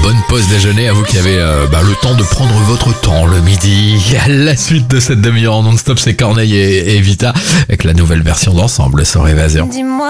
bonne pause déjeuner à vous qui avez le temps de prendre votre temps le midi. La suite de cette demi-heure en non-stop, c'est Corneille et Vita avec la nouvelle version d'Ensemble sur Évasion. Dis-moi.